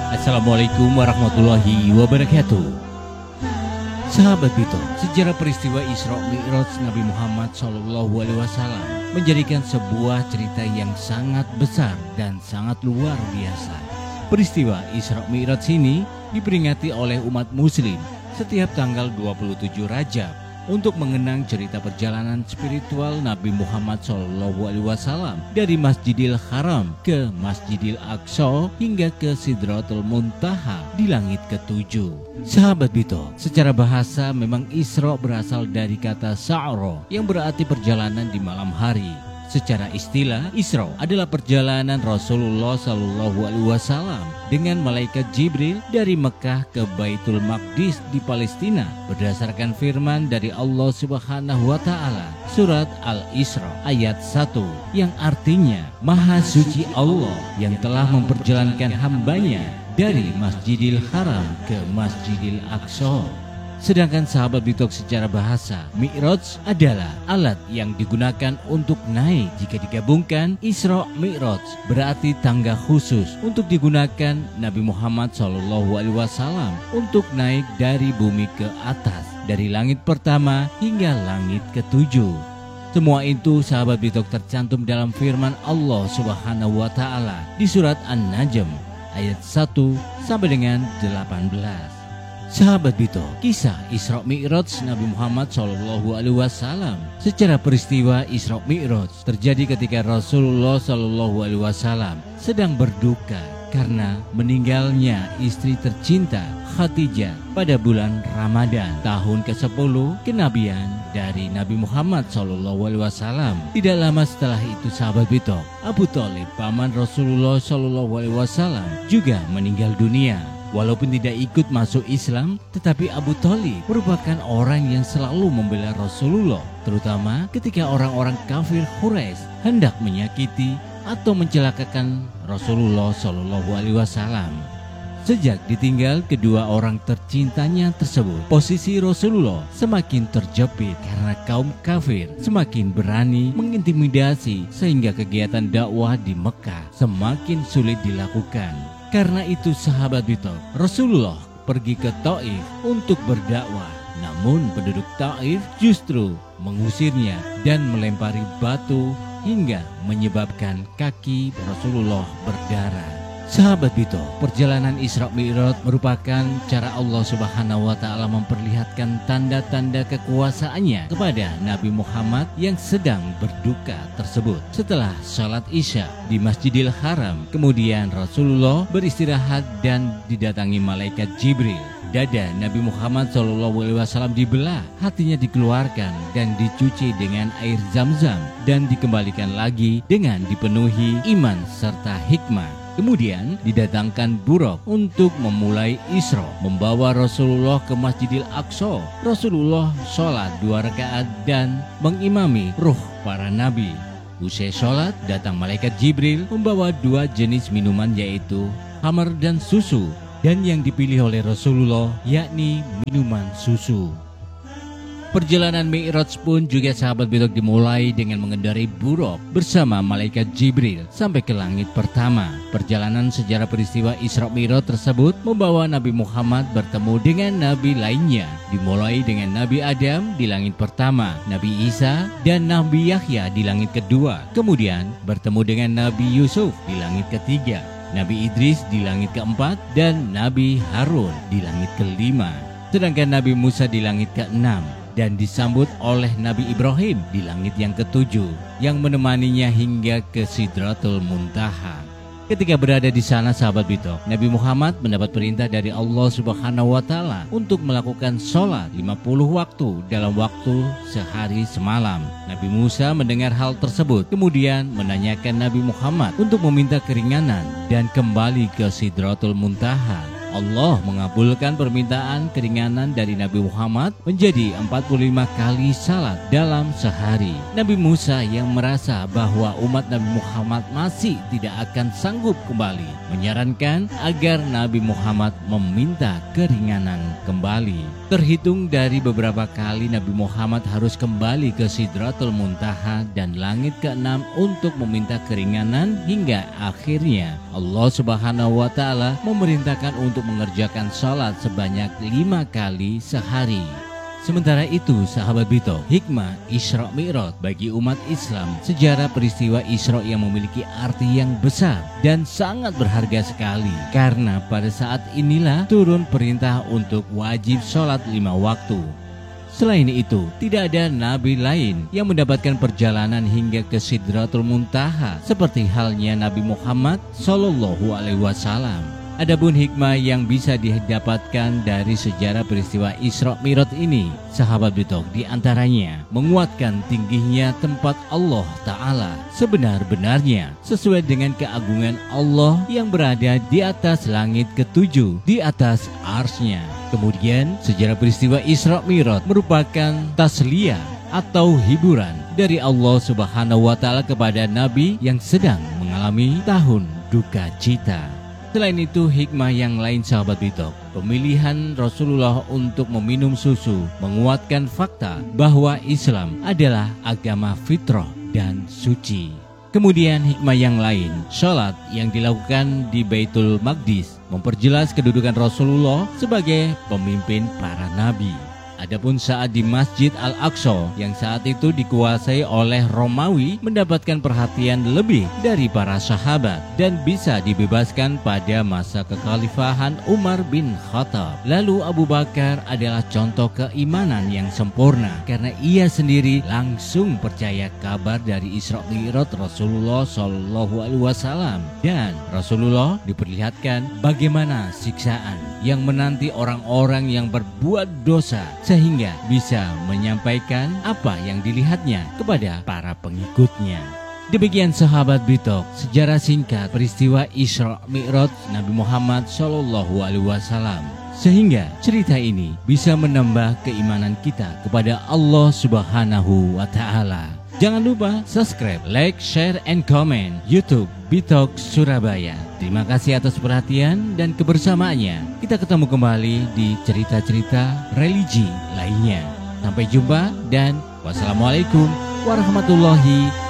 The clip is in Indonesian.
Assalamualaikum warahmatullahi wabarakatuh. Sahabat Bito, sejarah peristiwa Isra Mi'raj Nabi Muhammad SAW menjadikan sebuah cerita yang sangat besar dan sangat luar biasa. Peristiwa Isra Mi'raj ini diperingati oleh umat muslim setiap tanggal 27 Rajab untuk mengenang cerita perjalanan spiritual Nabi Muhammad SAW dari Masjidil Haram ke Masjidil Aqsa hingga ke Sidratul Muntaha di langit ketujuh. Sahabat Bito, secara bahasa memang Isra berasal dari kata sa'ra yang berarti perjalanan di malam hari. Secara istilah, Isra adalah perjalanan Rasulullah SAW dengan malaikat Jibril dari Mekah ke Baitul Maqdis di Palestina berdasarkan firman dari Allah Subhanahu wa Ta'ala, surat Al-Isra ayat 1, yang artinya Maha Suci Allah yang telah memperjalankan hambanya dari Masjidil Haram ke Masjidil Aqsa. Sedangkan sahabat Bitok, secara bahasa, Mi'raj adalah alat yang digunakan untuk naik. Jika digabungkan, Isra Mi'raj berarti tangga khusus untuk digunakan Nabi Muhammad SAW untuk naik dari bumi ke atas, dari langit pertama hingga langit ketujuh. Semua itu sahabat Bitok tercantum dalam firman Allah Subhanahu wa Ta'ala di surat An-Najm ayat 1 sampai dengan 18. Sahabat Bito, kisah Isra Mi'raj Nabi Muhammad SAW. Secara peristiwa Isra Mi'raj terjadi ketika Rasulullah SAW sedang berduka karena meninggalnya istri tercinta Khadijah pada bulan Ramadan tahun ke-10 kenabian dari Nabi Muhammad SAW. Tidak lama setelah itu sahabat Bito, Abu Thalib paman Rasulullah SAW juga meninggal dunia. Walaupun tidak ikut masuk Islam, tetapi Abu Thalib merupakan orang yang selalu membela Rasulullah, terutama ketika orang-orang kafir Quraisy hendak menyakiti atau mencelakakan Rasulullah SAW. Sejak ditinggal kedua orang tercintanya tersebut, posisi Rasulullah semakin terjepit karena kaum kafir semakin berani mengintimidasi sehingga kegiatan dakwah di Mekah semakin sulit dilakukan. Karena itu sahabat Bito, Rasulullah pergi ke Taif untuk berdakwah. Namun penduduk Taif justru mengusirnya dan melempari batu hingga menyebabkan kaki Rasulullah berdarah. Sahabat Bito, perjalanan Isra Mi'raj merupakan cara Allah Subhanahu wa Ta'ala memperlihatkan tanda-tanda kekuasaannya kepada Nabi Muhammad yang sedang berduka tersebut. Setelah salat Isya di Masjidil Haram, kemudian Rasulullah beristirahat dan didatangi malaikat Jibril. Dada Nabi Muhammad SAW dibelah, hatinya dikeluarkan dan dicuci dengan air Zam-Zam dan dikembalikan lagi dengan dipenuhi iman serta hikmah. Kemudian didatangkan Buraq untuk memulai Isra, membawa Rasulullah ke Masjidil Aqsa. Rasulullah sholat 2 rakaat dan mengimami ruh para nabi. Usai sholat, datang malaikat Jibril membawa 2 jenis minuman, yaitu khamar dan susu, dan yang dipilih oleh Rasulullah yakni minuman susu. Perjalanan Mi'raj pun juga sahabat Bitok dimulai dengan mengendarai Buraq bersama malaikat Jibril sampai ke langit pertama. Perjalanan sejarah peristiwa Isra Mi'raj tersebut membawa Nabi Muhammad bertemu dengan nabi lainnya, dimulai dengan Nabi Adam di langit pertama, Nabi Isa dan Nabi Yahya di langit kedua, kemudian bertemu dengan Nabi Yusuf di langit ketiga, Nabi Idris di langit keempat, dan Nabi Harun di langit kelima. Sedangkan Nabi Musa di langit keenam, dan disambut oleh Nabi Ibrahim di langit yang ketujuh yang menemaninya hingga ke Sidratul Muntaha. Ketika berada di sana sahabat Bito, Nabi Muhammad mendapat perintah dari Allah Subhanahu wa Ta'ala untuk melakukan sholat 50 waktu dalam waktu sehari semalam. Nabi Musa mendengar hal tersebut, kemudian menanyakan Nabi Muhammad untuk meminta keringanan dan kembali ke Sidratul Muntaha. Allah mengabulkan permintaan keringanan dari Nabi Muhammad menjadi 45 kali salat dalam sehari. Nabi Musa yang merasa bahwa umat Nabi Muhammad masih tidak akan sanggup kembali, menyarankan agar Nabi Muhammad meminta keringanan kembali. Terhitung dari beberapa kali Nabi Muhammad harus kembali ke Sidratul Muntaha dan langit ke-6 untuk meminta keringanan, hingga akhirnya Allah Subhanahu wa Ta'ala memerintahkan untuk mengerjakan sholat sebanyak 5 kali sehari. Sementara itu, sahabat Bito, hikmah Isra Mi'raj bagi umat Islam, sejarah peristiwa Isra yang memiliki arti yang besar dan sangat berharga sekali, karena pada saat inilah turun perintah untuk wajib sholat 5 waktu. Selain itu, tidak ada nabi lain yang mendapatkan perjalanan hingga ke Sidratul Muntaha seperti halnya Nabi Muhammad Shallallahu Alaihi Wasallam. Adapun hikmah yang bisa didapatkan dari sejarah peristiwa Isra Mi'raj ini, sahabat Bitok, diantaranya menguatkan tingginya tempat Allah Ta'ala sebenar-benarnya, sesuai dengan keagungan Allah yang berada di atas langit ke-7, di atas arsy-Nya. Kemudian, sejarah peristiwa Isra Mi'raj merupakan tasliyah atau hiburan dari Allah Subhanahu wa Ta'ala kepada Nabi yang sedang mengalami tahun duka cita. Selain itu, hikmah yang lain, sahabat Bitok, pemilihan Rasulullah untuk meminum susu menguatkan fakta bahwa Islam adalah agama fitrah dan suci. Kemudian hikmah yang lain, sholat yang dilakukan di Baitul Maqdis memperjelas kedudukan Rasulullah sebagai pemimpin para nabi. Adapun saat di Masjid Al-Aqsa yang saat itu dikuasai oleh Romawi mendapatkan perhatian lebih dari para sahabat dan bisa dibebaskan pada masa kekhalifahan Umar bin Khattab. Lalu Abu Bakar adalah contoh keimanan yang sempurna karena ia sendiri langsung percaya kabar dari Isra Mi'raj Rasulullah Shallallahu Alaihi Wasallam, dan Rasulullah diperlihatkan bagaimana siksaan yang menanti orang-orang yang berbuat dosa, sehingga bisa menyampaikan apa yang dilihatnya kepada para pengikutnya. Demikian sahabat Bitok, sejarah singkat peristiwa Isra Mi'raj Nabi Muhammad Shallallahu Alaihi Wasallam, sehingga cerita ini bisa menambah keimanan kita kepada Allah Subhanahu wa Ta'ala. Jangan lupa subscribe, like, share, and comment YouTube Bitok Surabaya. Terima kasih atas perhatian dan kebersamaannya. Kita ketemu kembali di cerita-cerita religi lainnya. Sampai jumpa dan wassalamualaikum warahmatullahi